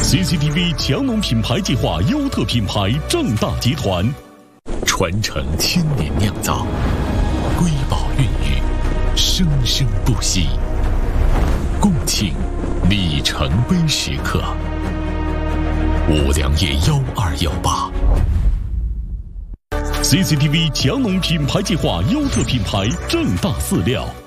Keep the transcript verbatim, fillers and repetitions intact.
C C T V 强农品牌计划优特品牌正大集团，传承千年酿造，瑰宝孕育，生生不息。共庆里程碑时刻。五粮液幺二幺八。C C T V 强农品牌计划优特品牌正大饲料。